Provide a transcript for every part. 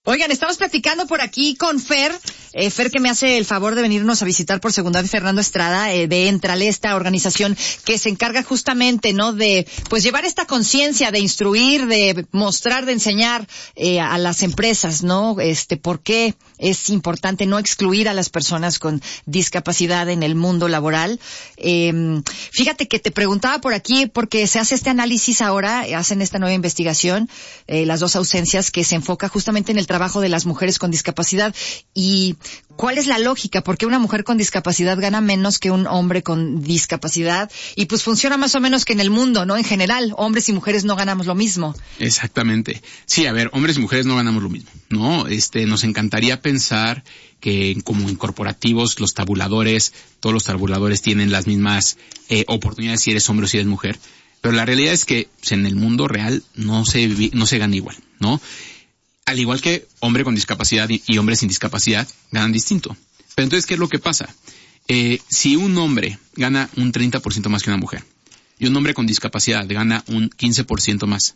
Oigan, estamos platicando por aquí con Fer que me hace el favor de venirnos a visitar por segunda vez, Fernando Estrada, de Entrale, esta organización que se encarga justamente, ¿no?, de, pues, llevar esta conciencia, de instruir, de mostrar, de enseñar a las empresas, ¿no?, por qué es importante no excluir a las personas con discapacidad en el mundo laboral. Fíjate que te preguntaba por aquí, porque se hace este análisis ahora, hacen esta nueva investigación, las dos ausencias, que se enfoca justamente en el trabajo de las mujeres con discapacidad. Y ¿cuál es la lógica? ¿Por qué una mujer con discapacidad gana menos que un hombre con discapacidad? Y pues funciona más o menos que en el mundo, ¿no? En general, hombres y mujeres no ganamos lo mismo. Exactamente. Sí, a ver, hombres y mujeres no ganamos lo mismo, ¿no? Nos encantaría pensar que como en corporativos, los tabuladores, todos los tabuladores tienen las mismas oportunidades si eres hombre o si eres mujer. Pero la realidad es que pues, en el mundo real no se gana igual, ¿no? Al igual que hombre con discapacidad y hombre sin discapacidad ganan distinto. Pero entonces, ¿qué es lo que pasa? Si un hombre gana un 30% más que una mujer y un hombre con discapacidad gana un 15% más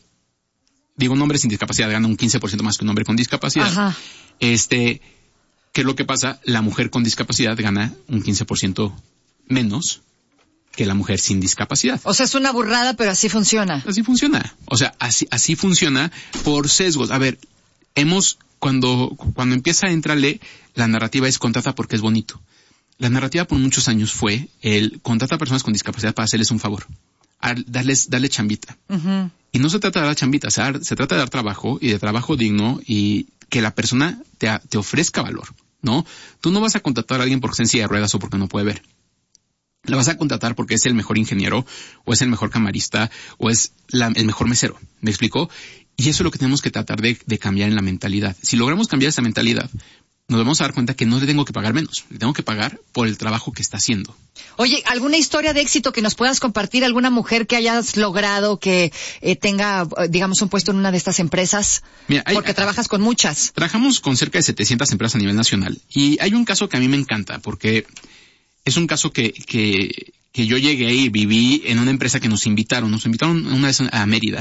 un hombre sin discapacidad gana un 15% más que un hombre con discapacidad. Ajá. ¿Qué es lo que pasa? La mujer con discapacidad gana un 15% menos que la mujer sin discapacidad. O sea, es una burrada, pero así funciona. Así funciona. O sea, así funciona por sesgos. A ver, cuando empieza a entrarle, la narrativa es contrata porque es bonito. La narrativa por muchos años fue el contrata a personas con discapacidad para hacerles un favor. Darle chambita. Uh-huh. Y no se trata de dar chambita, se trata de dar trabajo y de trabajo digno y que la persona te ofrezca valor, ¿no? Tú no vas a contratar a alguien porque está en silla de ruedas o porque no puede ver. La vas a contratar porque es el mejor ingeniero, o es el mejor camarista, o es el mejor mesero. ¿Me explico? Y eso es lo que tenemos que tratar de cambiar en la mentalidad. Si logramos cambiar esa mentalidad, nos vamos a dar cuenta que no le tengo que pagar menos. Le tengo que pagar por el trabajo que está haciendo. Oye, ¿alguna historia de éxito que nos puedas compartir? ¿Alguna mujer que hayas logrado que tenga, digamos, un puesto en una de estas empresas? Mira, porque trabajas con muchas. Trabajamos con cerca de 700 empresas a nivel nacional. Y hay un caso que a mí me encanta, porque es un caso que yo llegué y viví en una empresa que nos invitaron una vez a Mérida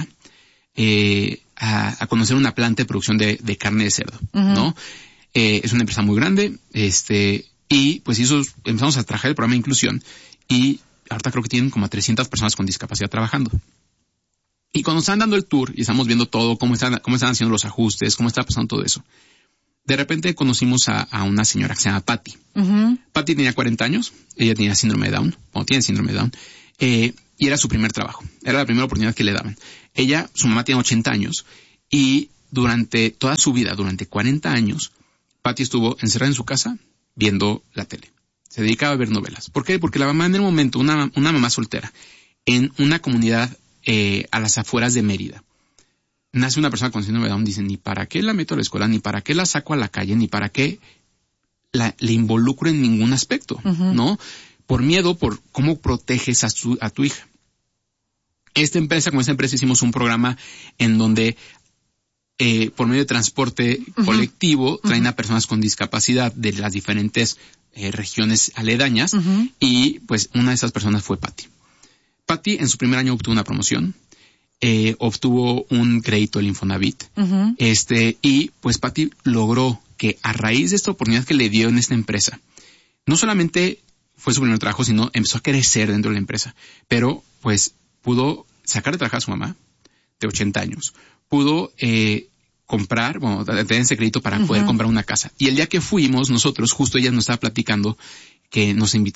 a conocer una planta de producción de carne de cerdo, uh-huh. ¿no? Es una empresa muy grande, y pues empezamos a trabajar el programa de inclusión y ahorita creo que tienen como a 300 personas con discapacidad trabajando. Y cuando están dando el tour y estamos viendo todo, cómo están haciendo los ajustes, cómo está pasando todo eso, de repente conocimos a una señora que se llama Patty. Uh-huh. Patty tenía 40 años, ella tenía síndrome de Down, tiene síndrome de Down, y era su primer trabajo, era la primera oportunidad que le daban. Su mamá tiene 80 años, y durante toda su vida, durante 40 años, Patty estuvo encerrada en su casa viendo la tele. Se dedicaba a ver novelas. ¿Por qué? Porque la mamá en el momento, una mamá soltera, en una comunidad a las afueras de Mérida, nace una persona con síndrome de Down, dicen, ni para qué la meto a la escuela, ni para qué la saco a la calle, ni para qué le involucro en ningún aspecto, uh-huh. ¿no? Por miedo, por cómo proteges a tu hija. Con esta empresa hicimos un programa en donde por medio de transporte uh-huh. colectivo traen uh-huh. a personas con discapacidad de las diferentes regiones aledañas, uh-huh. y pues una de esas personas fue Patty. Patty en su primer año obtuvo una promoción, obtuvo un crédito del Infonavit, uh-huh. Y pues Patty logró que a raíz de esta oportunidad que le dio en esta empresa, no solamente fue su primer trabajo, sino empezó a crecer dentro de la empresa, pero pues pudo sacar de trabajar a su mamá de 80 años, pudo tener ese crédito para uh-huh. poder comprar una casa. Y el día que fuimos nosotros, justo ella nos estaba platicando que nos invitó